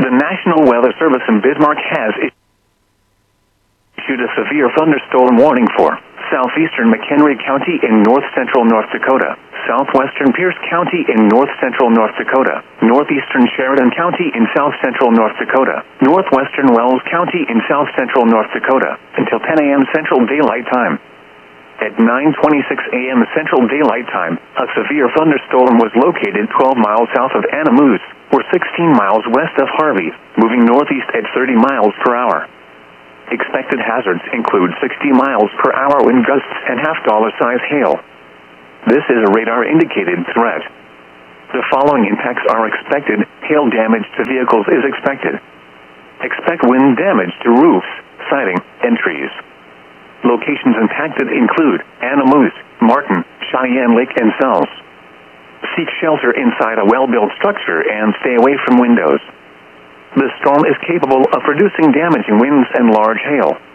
The National Weather Service in Bismarck has issued a severe thunderstorm warning for southeastern McHenry County in north-central North Dakota, southwestern Pierce County in north-central North Dakota, northeastern Sheridan County in south-central North Dakota, northwestern Wells County in south-central North Dakota, until 10 a.m. Central Daylight Time. At 9:26 a.m. Central Daylight Time, a severe thunderstorm was located 12 miles south of Anna Moose, or 16 miles west of Harvey, moving northeast at 30 miles per hour. Expected hazards include 60 miles per hour wind gusts and half-dollar-size hail. This is a radar-indicated threat. The following impacts are expected. Hail damage to vehicles is expected. Expect wind damage to roofs, siding, and trees. Locations impacted include Anna Moose, Martin, Cheyenne Lake, and Sells. Seek shelter inside a well-built structure and stay away from windows. The storm is capable of producing damaging winds and large hail.